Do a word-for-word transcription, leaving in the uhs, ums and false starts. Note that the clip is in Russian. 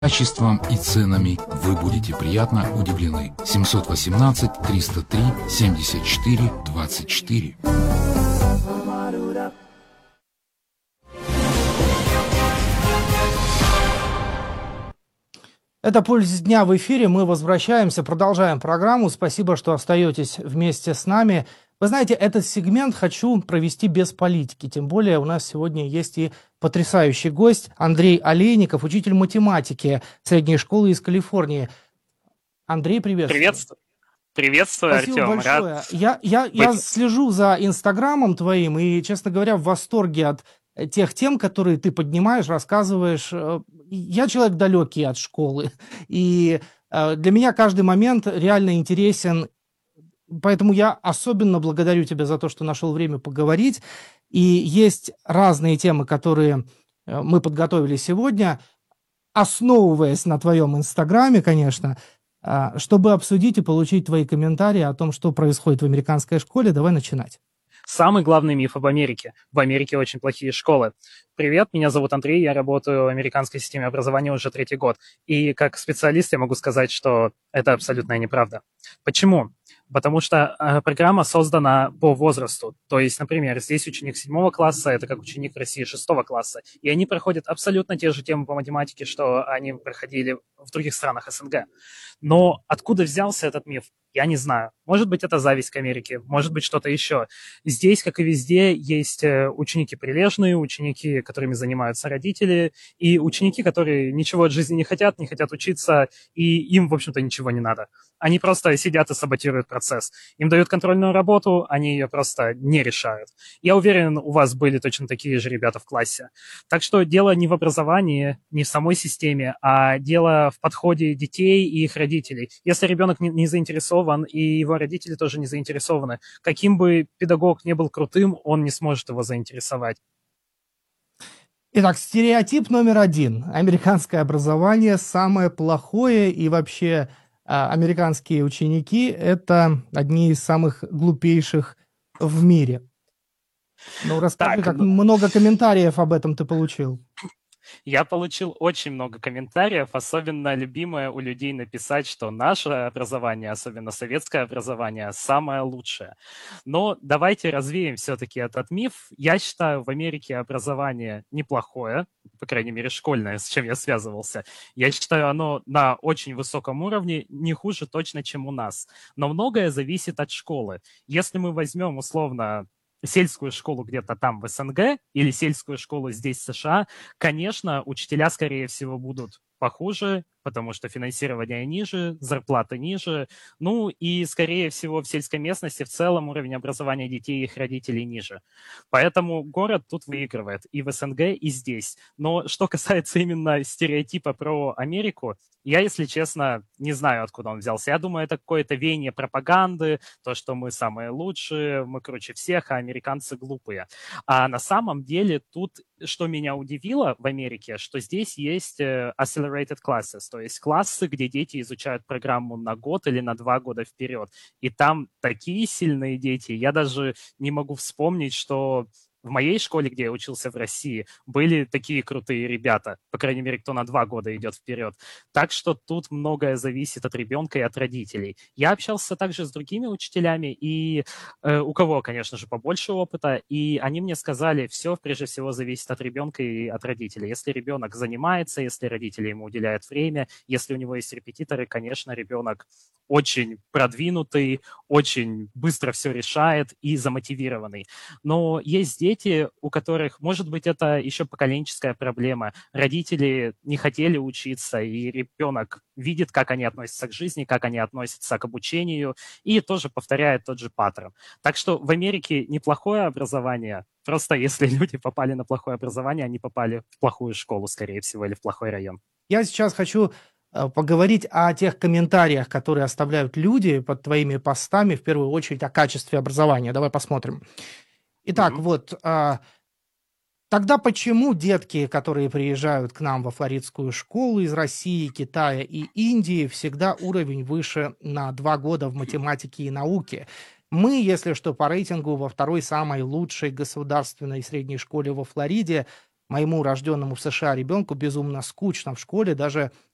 Качеством и ценами вы будете приятно удивлены. семьсот восемнадцать триста три семьдесят четыре двадцать четыре. Это «Пульс дня» в эфире. Мы возвращаемся, продолжаем программу. Спасибо, что остаетесь вместе с нами. Вы знаете, этот сегмент хочу провести без политики. Тем более у нас сегодня есть и потрясающий гость Андрей Олейников, учитель математики средней школы из Калифорнии. Андрей, приветствую. Приветствую. Приветствую, Спасибо Артем. большое. Рад Я, я, быть. я слежу за инстаграмом твоим и, честно говоря, в восторге от тех тем, которые ты поднимаешь, рассказываешь. Я человек далекий от школы, и для меня каждый момент реально интересен, поэтому я особенно благодарю тебя за то, что нашел время поговорить. И есть разные темы, которые мы подготовили сегодня, основываясь на твоем инстаграме, конечно, чтобы обсудить и получить твои комментарии о том, что происходит в американской школе. Давай начинать. Самый главный миф об Америке. В Америке очень плохие школы. Привет, меня зовут Андрей, я работаю в американской системе образования уже третий год. И как специалист я могу сказать, что это абсолютная неправда. Почему? Потому что э, программа создана по возрасту. То есть, например, здесь ученик седьмого класса, это как ученик в России шестого класса. И они проходят абсолютно те же темы по математике, что они проходили в других странах СНГ. Но откуда взялся этот миф, я не знаю. Может быть, это зависть к Америке, может быть, что-то еще. Здесь, как и везде, есть ученики прилежные, ученики, которыми занимаются родители, и ученики, которые ничего от жизни не хотят, не хотят учиться, и им, в общем-то, ничего не надо. Они просто сидят и саботируют процесс. Им дают контрольную работу, они ее просто не решают. Я уверен, у вас были точно такие же ребята в классе. Так что дело не в образовании, не в самой системе, а дело в подходе детей и их родителей. Если ребенок не, не заинтересован, и его родители тоже не заинтересованы, каким бы педагог ни был крутым, он не сможет его заинтересовать. Итак, стереотип номер один. Американское образование самое плохое, и вообще американские ученики – это одни из самых глупейших в мире. Ну, расскажи, Так, как ну... много комментариев об этом ты получил. Я получил очень много комментариев, особенно любимое у людей написать, что наше образование, особенно советское образование, самое лучшее. Но давайте развеем все-таки этот миф. Я считаю, в Америке образование неплохое, по крайней мере, школьное, с чем я связывался. Я считаю, оно на очень высоком уровне, не хуже точно, чем у нас. Но многое зависит от школы. Если мы возьмем, условно, сельскую школу где-то там в СНГ или сельскую школу здесь в США, конечно, учителя, скорее всего, будут похуже, потому что финансирование ниже, зарплаты ниже. Ну и, скорее всего, в сельской местности в целом уровень образования детей и их родителей ниже. Поэтому город тут выигрывает и в СНГ, и здесь. Но что касается именно стереотипа про Америку, я, если честно, не знаю, откуда он взялся. Я думаю, это какое-то веяние пропаганды, то, что мы самые лучшие, мы круче всех, а американцы глупые. А на самом деле тут, что меня удивило в Америке, что здесь есть accelerated classes, то есть классы, где дети изучают программу на год или на два года вперед. И там такие сильные дети. Я даже не могу вспомнить, что в моей школе, где я учился в России, были такие крутые ребята, по крайней мере, кто на два года идет вперед. Так что тут многое зависит от ребенка и от родителей. Я общался также с другими учителями, и э, у кого, конечно же, побольше опыта, и они мне сказали, все прежде всего зависит от ребенка и от родителей. Если ребенок занимается, если родители ему уделяют время, если у него есть репетиторы, конечно, ребенок очень продвинутый, очень быстро все решает и замотивированный. Но есть дети, у которых, может быть, это еще поколенческая проблема. Родители не хотели учиться, и ребенок видит, как они относятся к жизни, как они относятся к обучению, и тоже повторяет тот же паттерн. Так что в Америке неплохое образование. Просто если люди попали на плохое образование, они попали в плохую школу, скорее всего, или в плохой район. Я сейчас хочу поговорить о тех комментариях, которые оставляют люди под твоими постами, в первую очередь о качестве образования. Давай посмотрим. Итак, mm-hmm. вот, а, тогда почему детки, которые приезжают к нам во флоридскую школу из России, Китая и Индии, всегда уровень выше на два года в математике и науке? Мы, если что, по рейтингу во второй самой лучшей государственной средней школе во Флориде. Моему рожденному в США ребенку безумно скучно в школе, даже